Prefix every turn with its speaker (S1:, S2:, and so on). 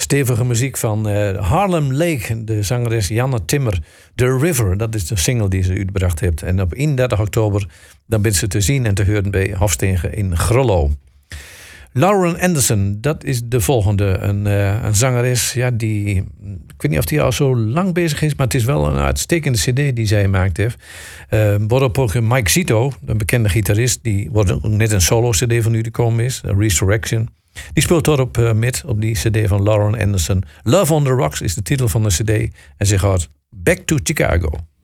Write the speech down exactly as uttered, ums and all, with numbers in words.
S1: stevige muziek van uh, Harlem Lake, de zangeres Janne Timmer. The River, dat is de single die ze uitgebracht heeft. En op eenendertig oktober dan bent ze te zien en te horen bij Hofstegen in Grollo. Lauren Anderson, dat is de volgende. Een, uh, een zangeres, ja, die... Ik weet niet of die al zo lang bezig is, maar het is wel een uitstekende cd die zij gemaakt heeft. Uh, waarop ook Mike Zito, een bekende gitarist, die wordt net een solo cd van u gekomen is, Resurrection. Die speelt daarop uh, met, op die cd van Lauren Anderson. Love on the Rocks is de titel van de cd. En ze gaat Back to Chicago.